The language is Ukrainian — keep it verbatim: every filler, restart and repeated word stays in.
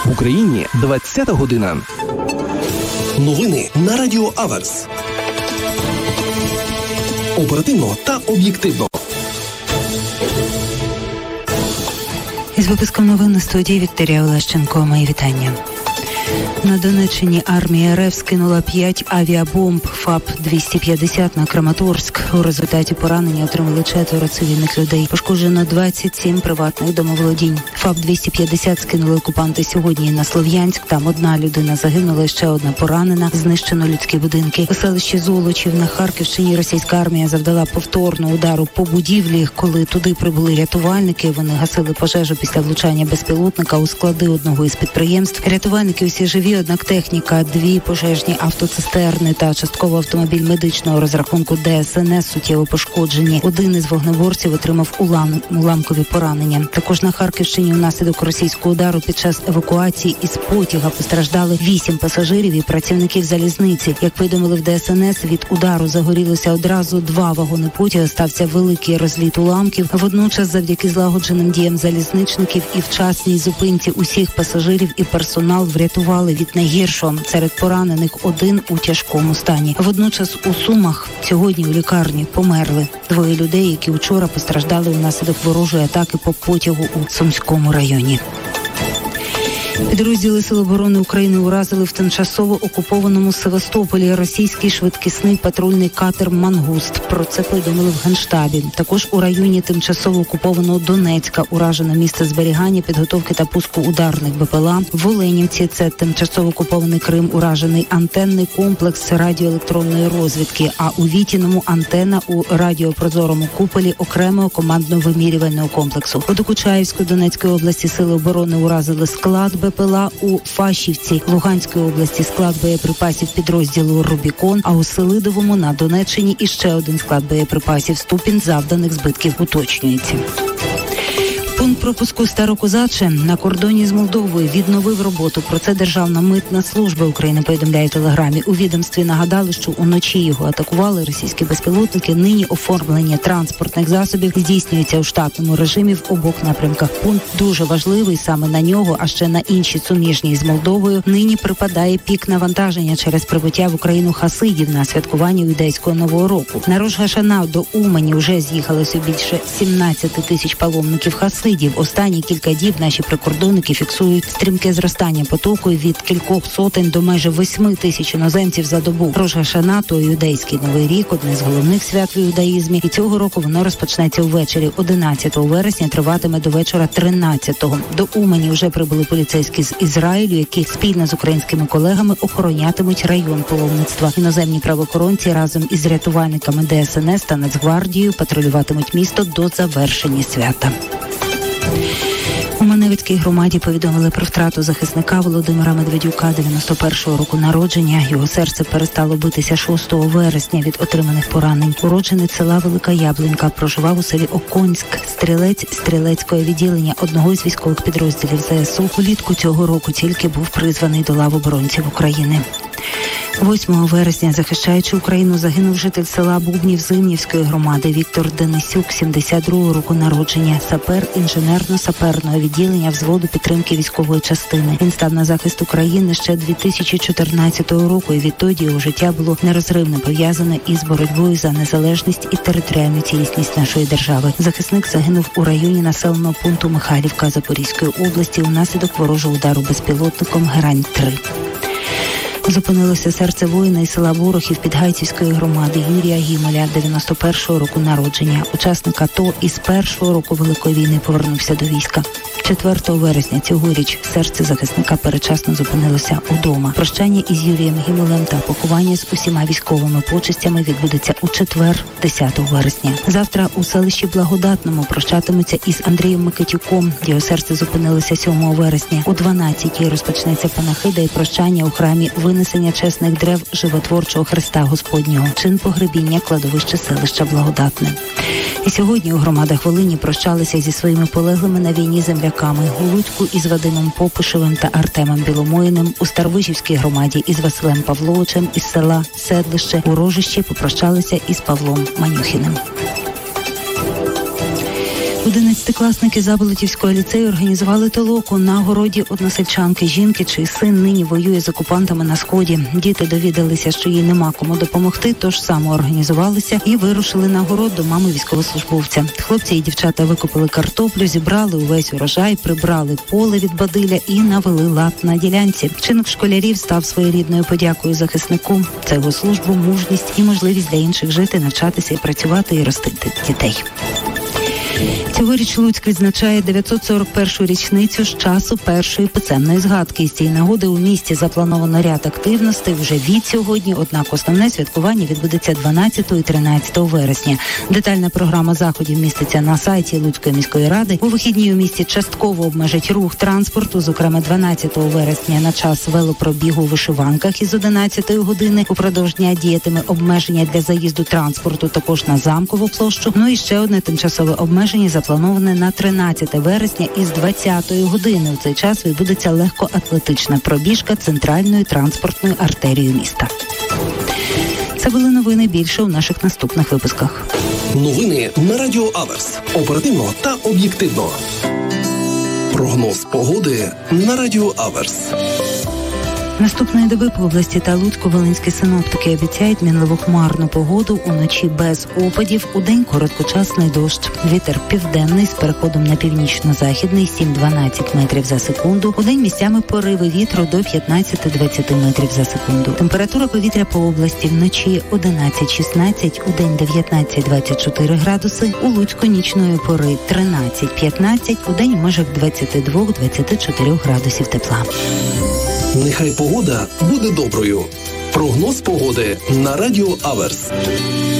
В Україні двадцята година. Новини на Радіо Аверс. Оперативно та об'єктивно. Із випуском новин на студії Вікторія Олещенко. Мої вітання. На Донеччині армія РФ скинула п'ять авіабомб ФАП двісті п'ятдесят на Краматорськ. У результаті поранення отримали четверо цивільних людей. Пошкоджено двадцять сім приватних домоволодінь. ФАП двісті п'ятдесят скинули окупанти сьогодні на Слов'янськ. Там одна людина загинула, ще одна поранена. Знищено людські будинки. У селищі Золочів на Харківщині російська армія завдала повторного удару по будівлі. Коли туди прибули рятувальники, вони гасили пожежу після влучання безпілотника у склади одного із підприємств. Рятувальники усі живі, однак техніка, дві пожежні автоцистерни та частково автомобіль медичного розрахунку ДСНС суттєво пошкоджені. Один із вогнеборців отримав улам... уламкові поранення. Також на Харківщині внаслідок російського удару під час евакуації із потяга постраждали вісім пасажирів і працівників залізниці. Як повідомили в ДСНС, від удару загорілося одразу два вагони потяга, стався великий розліт уламків. Водночас, завдяки злагодженим діям залізничників і вчасній зупинці усіх пасажирів і персонал врятували від найгіршого. Серед поранених один у тяжкому стані. Водночас у Сумах сьогодні у лікарні померли двоє людей, які вчора постраждали внаслідок ворожої атаки по потягу у Сумському районі. Підрозділи Сил оборони України уразили в тимчасово окупованому Севастополі російський швидкісний патрульний катер «Мангуст». Про це повідомили в Генштабі. Також у районі тимчасово окупованого Донецька уражено місце зберігання, підготовки та пуску ударних БПЛА. В Оленівці, це тимчасово окупований Крим, уражений антенний комплекс радіоелектронної розвідки, а у Вітіному антена у радіопрозорому куполі окремого командно-вимірювального комплексу. У Докучаївській Донецької області Сили оборони уразили склад БПЛА у Фащівці, Луганської області склад боєприпасів підрозділу «Рубікон», а у Селидовому на Донеччині іще один склад боєприпасів. Ступінь завданих збитків уточнюється. Пункт пропуску Старокозаче на кордоні з Молдовою відновив роботу. Про це Державна митна служба України повідомляє в Телеграмі. У відомстві нагадали, що уночі його атакували російські безпілотники. Нині оформлення транспортних засобів здійснюється у штатному режимі в обох напрямках. Пункт дуже важливий саме на нього, а ще на інші суміжні з Молдовою. Нині припадає пік навантаження через прибуття в Україну хасидів на святкування юдейського Нового року. На Рош га-Шана до Умані вже з'їхалося більше сімнадцять тисяч паломників хасидів. Останні кілька діб наші прикордонники фіксують стрімке зростання потоку від кількох сотень до майже восьми тисяч іноземців за добу. Рош га-Шана – то юдейський Новий рік, одне з головних свят в юдаїзмі. І цього року воно розпочнеться увечері одинадцятого вересня, триватиме до вечора тринадцятого. До Умані вже прибули поліцейські з Ізраїлю, які спільно з українськими колегами охоронятимуть район паломництва. Іноземні правоохоронці разом із рятувальниками ДСНС та Нацгвардією патрулюватимуть місто до завершення свята. У Маневицькій громаді повідомили про втрату захисника Володимира Медведюка, дев'яносто першого року народження. Його серце перестало битися шостого вересня від отриманих поранень. Уродженець села Велика Яблунька, проживав у селі Оконськ, стрілець стрілецького відділення одного із військових підрозділів ЗСУ. Влітку цього року тільки був призваний до лав оборонців України. восьмого вересня, захищаючи Україну, загинув житель села Бубнів Зимнівської громади Віктор Денисюк, сімдесят другого року народження, сапер інженерно-саперного відділення взводу підтримки військової частини. Він став на захист України ще дві тисячі чотирнадцятого року, і відтоді його життя було нерозривно пов'язане із боротьбою за незалежність і територіальну цілісність нашої держави. Захисник загинув у районі населеного пункту Михайлівка Запорізької області внаслідок ворожого удару безпілотником Герань три. Зупинилося серце воїна із села Ворохів Підгайцівської громади Юрія Гімоля, дев'яносто першого року народження. Учасник АТО із першого року Великої війни повернувся до війська. четвертого вересня цьогоріч серце захисника передчасно зупинилося удома. Прощання із Юрієм Гімолем та поховання з усіма військовими почестями відбудеться у четвер, десятого вересня. Завтра у селищі Благодатному прощатимуться із Андрієм Микитюком. Його серце зупинилося сьомого вересня. О дванадцятій розпочнеться панахида і прощання у храмі винесення чесних древ животворчого Христа Господнього. Чин погребіння кладовище селища Благодатне. І сьогодні у громадах Волині прощалися зі своїми полеглими на війні земляками у Луцьку із Вадимом Попишевим та Артемом Біломоїним, у Старовижівській громаді із Василем Павловичем із села Седлище, у Рожищі попрощалися із Павлом Манюхіним. Одинадцятикласники Заболотівського ліцею організували толоку на городі односельчанки, жінки, чий син нині воює з окупантами на Сході. Діти довідалися, що їй нема кому допомогти, тож самоорганізувалися і вирушили на город до мами військовослужбовця. Хлопці і дівчата викопали картоплю, зібрали увесь урожай, прибрали поле від бадиля і навели лад на ділянці. Вчинок школярів став своєрідною подякою захиснику. Це його службу, мужність і можливість для інших жити, навчатися і працювати і ростити дітей. Цьогоріч Луцьк відзначає дев'ятсот сорок першу річницю з часу першої писемної згадки. З цієї нагоди у місті заплановано ряд активностей вже від сьогодні, однак основне святкування відбудеться дванадцятого і тринадцятого вересня. Детальна програма заходів міститься на сайті Луцької міської ради. У вихідні у місті частково обмежать рух транспорту, зокрема дванадцятого вересня на час велопробігу у вишиванках із одинадцятої години. Упродовж дня діятиме обмеження для заїзду транспорту також на Замкову площу. Ну і ще одне тимчасове обмеження заплановане на тринадцяте вересня із двадцятої години. У цей час відбудеться легкоатлетична пробіжка центральною транспортною артерією міста. Це були новини, більше у наших наступних випусках. Новини на Радіо Аверс. Оперативно та об'єктивно. Прогноз погоди на Радіо Аверс. Наступної доби по області та Луцьку волинські синоптики обіцяють мінливу хмарну погоду, уночі без опадів, удень короткочасний дощ. Вітер південний з переходом на північно-західний сім-дванадцять метрів за секунду. Удень місцями пориви вітру до п'ятнадцять-двадцять метрів за секунду. Температура повітря по області вночі одинадцять-шістнадцять, удень дев'ятнадцять-двадцять чотири градуси. У Луцьку нічної пори тринадцять-п'ятнадцять, удень в межах двадцять два-двадцять чотири градусів тепла. Нехай погода буде доброю. Прогноз погоди на Радіо Аверс.